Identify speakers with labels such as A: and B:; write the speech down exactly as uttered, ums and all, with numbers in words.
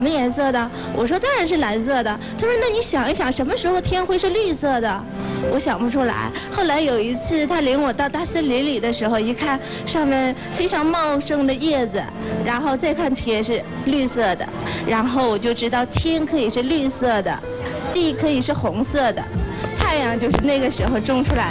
A: 什么颜色的？我说当然是蓝色的。他说那你想一想，什么时候天会是绿色的？我想不出来。后来有一次他领我到大森林里的时候，一看上面非常茂盛的叶子，然后再看天是绿色的，然后我就知道天可以是绿色的，地可以是红色的，太阳就是那个时候种出来